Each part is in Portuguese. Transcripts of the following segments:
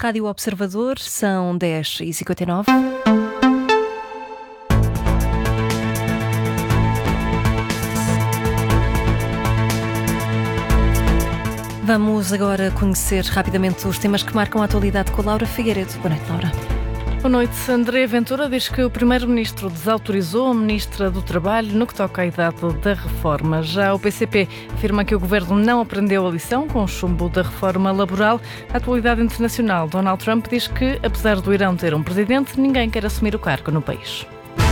Rádio Observador, são 10h59. Vamos agora conhecer rapidamente os temas que marcam a atualidade com a Laura Figueiredo. Boa noite, Laura. Boa noite. André Ventura diz que o Primeiro-Ministro desautorizou a Ministra do Trabalho no que toca à idade da reforma. Já o PCP afirma que o Governo não aprendeu a lição com o chumbo da reforma laboral. A atualidade internacional, Donald Trump diz que, apesar do Irão ter um presidente, ninguém quer assumir o cargo no país.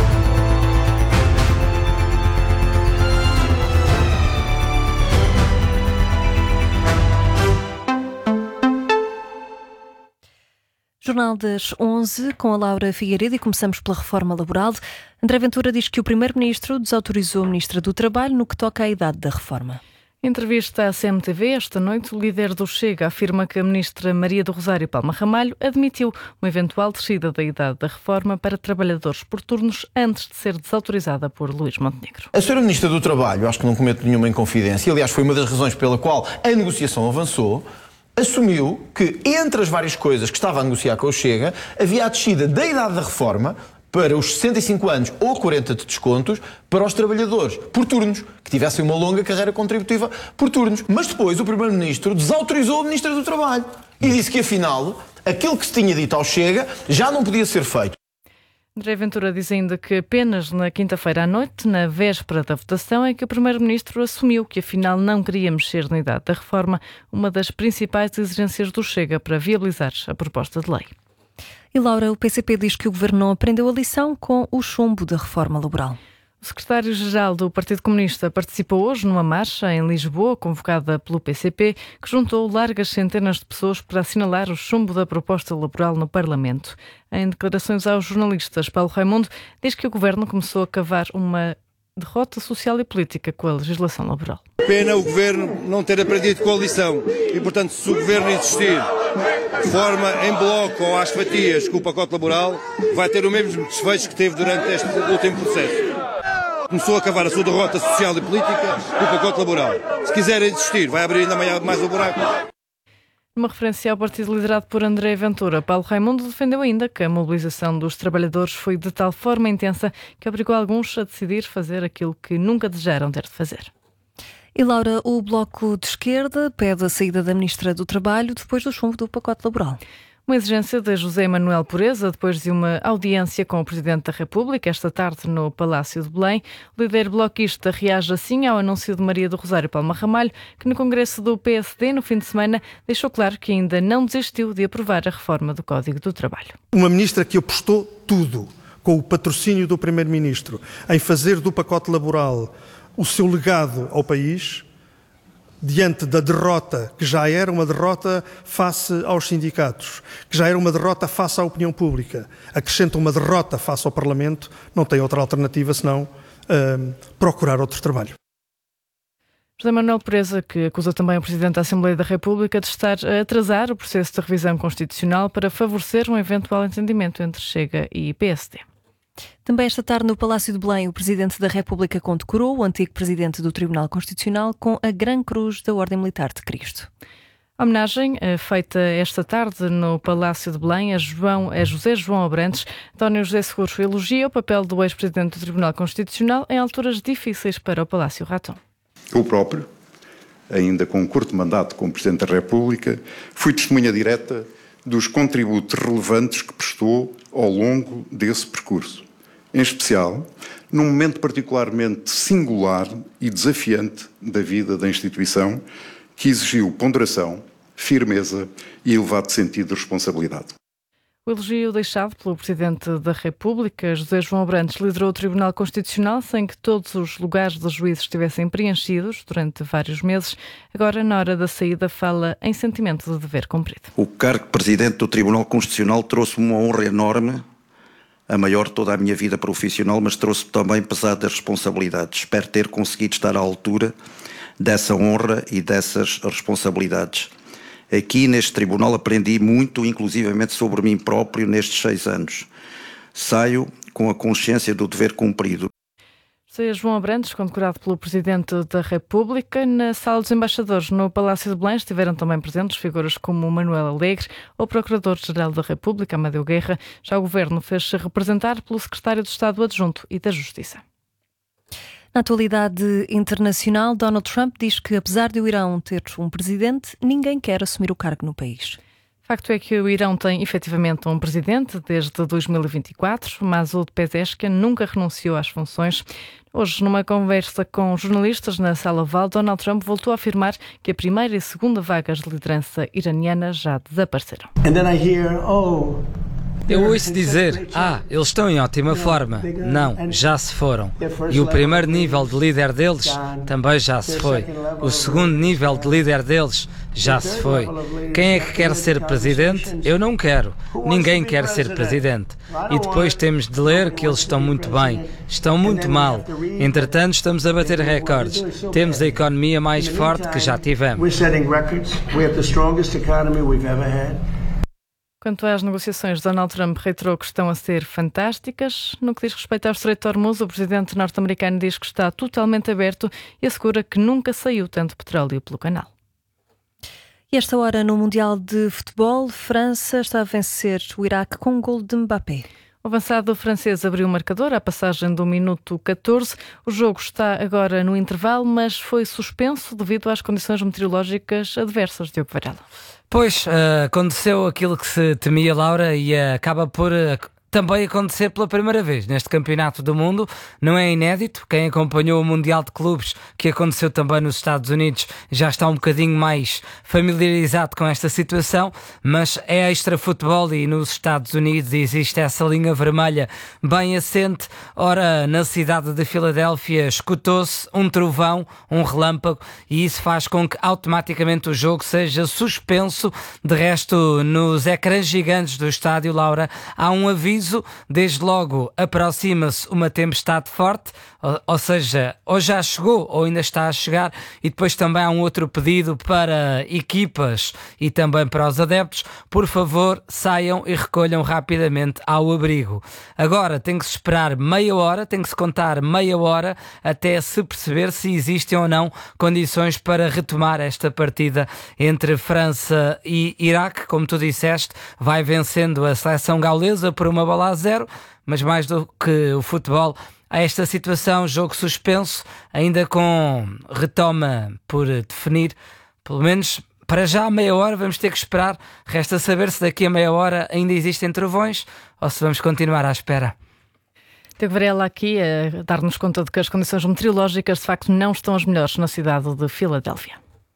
Jornal das 11, com a Laura Figueiredo, e começamos pela reforma laboral. André Ventura diz que o Primeiro-Ministro desautorizou a Ministra do Trabalho no que toca à idade da reforma. Em entrevista à CMTV esta noite, o líder do Chega afirma que a Ministra Maria do Rosário Palma Ramalho admitiu uma eventual descida da idade da reforma para trabalhadores por turnos antes de ser desautorizada por Luís Montenegro. A Sra. Ministra do Trabalho, acho que não cometo nenhuma inconfidência, aliás foi uma das razões pela qual a negociação avançou, assumiu que, entre as várias coisas que estava a negociar com o Chega, havia a descida da idade da reforma para os 65 anos ou 40 de descontos para os trabalhadores por turnos, que tivessem uma longa carreira contributiva por turnos. Mas depois o Primeiro-Ministro desautorizou a Ministra do Trabalho e disse que, afinal, aquilo que se tinha dito ao Chega já não podia ser feito. André Ventura diz ainda que apenas na quinta-feira à noite, na véspera da votação, é que o Primeiro-Ministro assumiu que afinal não queria mexer na idade da reforma, uma das principais exigências do Chega para viabilizar a proposta de lei. E Laura, o PCP diz que o Governo não aprendeu a lição com o chumbo da reforma laboral. O secretário-geral do Partido Comunista participou hoje numa marcha em Lisboa, convocada pelo PCP, que juntou largas centenas de pessoas para assinalar o chumbo da proposta laboral no Parlamento. Em declarações aos jornalistas, Paulo Raimundo diz que o Governo começou a cavar uma derrota social e política com a legislação laboral. Pena o Governo não ter aprendido com a lição e, portanto, se o Governo insistir de forma em bloco ou às fatias com o pacote laboral, vai ter o mesmo desfecho que teve durante este último processo. Começou a cavar a sua derrota social e política com o pacote laboral. Se quiser insistir, vai abrir ainda mais o buraco. Numa referência ao partido liderado por André Ventura, Paulo Raimundo defendeu ainda que a mobilização dos trabalhadores foi de tal forma intensa que obrigou alguns a decidir fazer aquilo que nunca desejaram ter de fazer. E Laura, o Bloco de Esquerda pede a saída da Ministra do Trabalho depois do chumbo do pacote laboral. Uma exigência de José Manuel Pureza, depois de uma audiência com o Presidente da República esta tarde no Palácio de Belém. O líder bloquista reage assim ao anúncio de Maria do Rosário Palma Ramalho, que no Congresso do PSD, no fim de semana, deixou claro que ainda não desistiu de aprovar a reforma do Código do Trabalho. Uma ministra que apostou tudo, com o patrocínio do Primeiro-Ministro, em fazer do pacote laboral o seu legado ao país, diante da derrota, que já era uma derrota face aos sindicatos, que já era uma derrota face à opinião pública, acrescenta uma derrota face ao Parlamento, não tem outra alternativa senão procurar outro trabalho. José Manuel Pureza, que acusa também o Presidente da Assembleia da República de estar a atrasar o processo de revisão constitucional para favorecer um eventual entendimento entre Chega e PSD. Também esta tarde no Palácio de Belém, o Presidente da República condecorou o antigo Presidente do Tribunal Constitucional com a Gran Cruz da Ordem Militar de Cristo. A homenagem feita esta tarde no Palácio de Belém a José João Abrantes. António José Seguro elogia o papel do ex-Presidente do Tribunal Constitucional em alturas difíceis para o Palácio Ratão. Eu próprio, ainda com um curto mandato como Presidente da República, fui testemunha direta dos contributos relevantes que prestou ao longo desse percurso. Em especial, num momento particularmente singular e desafiante da vida da instituição, que exigiu ponderação, firmeza e elevado sentido de responsabilidade. O elogio deixado pelo Presidente da República, José João Abrantes, liderou o Tribunal Constitucional sem que todos os lugares dos juízes estivessem preenchidos durante vários meses. Agora, na hora da saída, fala em sentimento de dever cumprido. O cargo de Presidente do Tribunal Constitucional trouxe-me uma honra enorme, a maior de toda a minha vida profissional, mas trouxe também pesadas responsabilidades. Espero ter conseguido estar à altura dessa honra e dessas responsabilidades. Aqui neste tribunal aprendi muito, inclusivamente sobre mim próprio, nestes 6 anos. Saio com a consciência do dever cumprido. José João Abrantes, condecorado pelo Presidente da República. Na Sala dos Embaixadores, no Palácio de Belém, estiveram também presentes figuras como Manuel Alegre ou o Procurador-Geral da República, Amadeu Guerra. Já o Governo fez-se representar pelo Secretário de Estado Adjunto e da Justiça. Na atualidade internacional, Donald Trump diz que, apesar de o Irão ter um presidente, ninguém quer assumir o cargo no país. O facto é que o Irão tem efetivamente um presidente desde 2024, Masoud Pezeshkian nunca renunciou às funções. Hoje, numa conversa com jornalistas na Sala Oval, Donald Trump voltou a afirmar que a primeira e segunda vagas de liderança iraniana já desapareceram. Eu ouço dizer, eles estão em ótima forma. Não, já se foram. E o primeiro nível de líder deles também já se foi. O segundo nível de líder deles já se foi. Quem é que quer ser presidente? Eu não quero. Ninguém quer ser presidente. E depois temos de ler que eles estão muito bem. Estão muito mal. Entretanto, estamos a bater recordes. Temos a economia mais forte que já tivemos. Quanto às negociações, Donald Trump reiterou que estão a ser fantásticas. No que diz respeito ao Estreito de Hormuz, o presidente norte-americano diz que está totalmente aberto e assegura que nunca saiu tanto petróleo pelo canal. E esta hora, no Mundial de Futebol, França está a vencer o Iraque com um golo de Mbappé. O avançado francês abriu o marcador à passagem do minuto 14. O jogo está agora no intervalo, mas foi suspenso devido às condições meteorológicas adversas. Diogo Varela. Pois, aconteceu aquilo que se temia, Laura, e acaba por também acontecer pela primeira vez neste Campeonato do Mundo. Não é inédito. Quem acompanhou o Mundial de Clubes, que aconteceu também nos Estados Unidos, já está um bocadinho mais familiarizado com esta situação, mas é extra futebol e nos Estados Unidos existe essa linha vermelha bem assente. Ora, na cidade de Filadélfia escutou-se um trovão, um relâmpago, e isso faz com que automaticamente o jogo seja suspenso. De resto, nos ecrãs gigantes do estádio, Laura, há um aviso. Desde logo aproxima-se uma tempestade forte, ou seja, ou já chegou ou ainda está a chegar, e depois também há um outro pedido para equipas e também para os adeptos: por favor, saiam e recolham rapidamente ao abrigo. Agora tem que se esperar meia hora, tem que se contar meia hora até se perceber se existem ou não condições para retomar esta partida entre França e Iraque. Como tu disseste, vai vencendo a seleção gaulesa por uma bola a 0, mas mais do que o futebol, a esta situação, jogo suspenso, ainda com retoma por definir, pelo menos para já a meia hora. Vamos ter que esperar. Resta saber se daqui a meia hora ainda existem trovões ou se vamos continuar à espera. Diogo Varela aqui a dar-nos conta de que as condições meteorológicas de facto não estão as melhores na cidade de Filadélfia.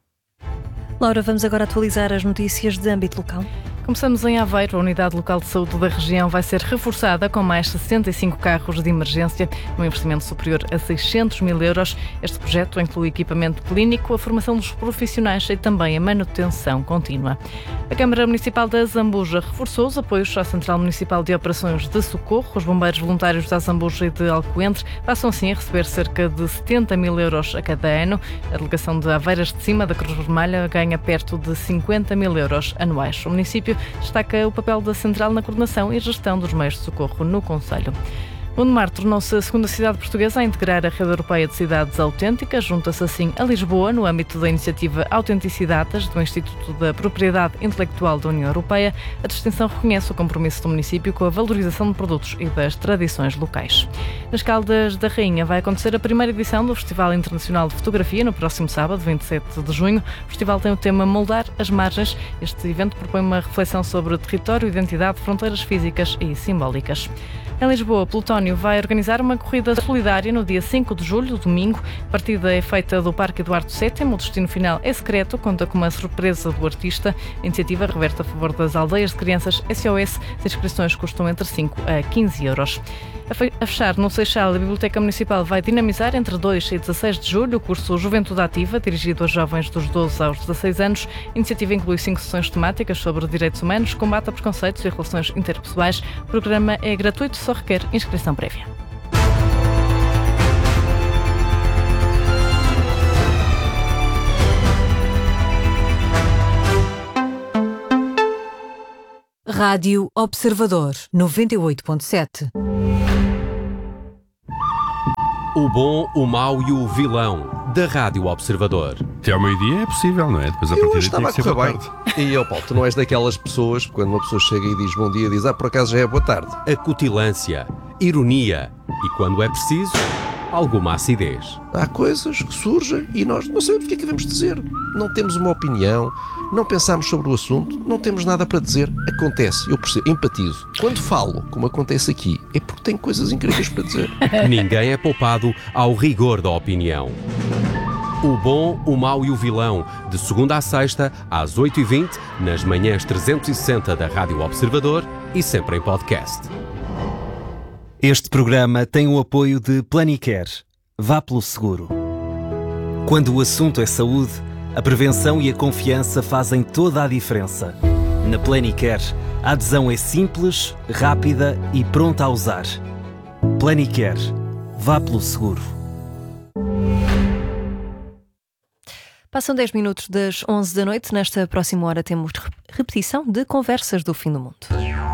Laura, vamos agora atualizar as notícias de âmbito local. Começamos em Aveiro. A Unidade Local de Saúde da região vai ser reforçada com mais 65 carros de emergência, num investimento superior a 600 mil euros. Este projeto inclui equipamento clínico, a formação dos profissionais e também a manutenção contínua. A Câmara Municipal da Zambuja reforçou os apoios à Central Municipal de Operações de Socorro. Os bombeiros voluntários da Zambuja e de Alcoentre passam assim a receber cerca de 70 mil euros a cada ano. A delegação de Aveiras de Cima, da Cruz Vermelha, ganha perto de 50 mil euros anuais. O município destaca o papel da Central na coordenação e gestão dos meios de socorro no concelho. Gondomar tornou-se a segunda cidade portuguesa a integrar a rede europeia de cidades autênticas. Junta-se assim a Lisboa, no âmbito da iniciativa Autenticidades, do Instituto da Propriedade Intelectual da União Europeia. A distinção reconhece o compromisso do município com a valorização de produtos e das tradições locais. Nas Caldas da Rainha vai acontecer a primeira edição do Festival Internacional de Fotografia no próximo sábado, 27 de junho. O festival tem o tema Moldar as Margens. Este evento propõe uma reflexão sobre território, identidade, fronteiras físicas e simbólicas. Em Lisboa, Plutónio vai organizar uma corrida solidária no dia 5 de julho, domingo. A partida é feita do Parque Eduardo VII. O destino final é secreto, conta com uma surpresa do artista. A iniciativa reverte a favor das aldeias de crianças SOS. As inscrições custam entre 5 a 15 euros. A fechar, no Seixal, a Biblioteca Municipal vai dinamizar entre 2 e 16 de julho o curso Juventude Ativa, dirigido a jovens dos 12 aos 16 anos. A iniciativa inclui 5 sessões temáticas sobre direitos humanos, combate a preconceitos e relações interpessoais. O programa é gratuito, só requer inscrição prévia. Rádio Observador 98.7. O bom, o mau e o vilão, da Rádio Observador. Até ao meio-dia é possível, não é? Depois a partir daí tem que ser boa tarde. E, Paulo, tu não és daquelas pessoas, quando uma pessoa chega e diz bom dia, diz, por acaso já é boa tarde. Acutilância, ironia e, quando é preciso, alguma acidez. Há coisas que surgem e nós não sabemos o que é que devemos dizer. Não temos uma opinião, não pensamos sobre o assunto, não temos nada para dizer. Acontece, eu percebo, empatizo. Quando falo, como acontece aqui, é porque tenho coisas incríveis para dizer. Ninguém é poupado ao rigor da opinião. O bom, o mau e o vilão, de segunda à sexta, às 8h20, nas manhãs 360 da Rádio Observador e sempre em podcast. Este programa tem o apoio de Planicare. Vá pelo seguro. Quando o assunto é saúde, a prevenção e a confiança fazem toda a diferença. Na Planicare, a adesão é simples, rápida e pronta a usar. Planicare. Vá pelo seguro. Passam 10 minutos das 11 da noite. Nesta próxima hora temos repetição de Conversas do Fim do Mundo.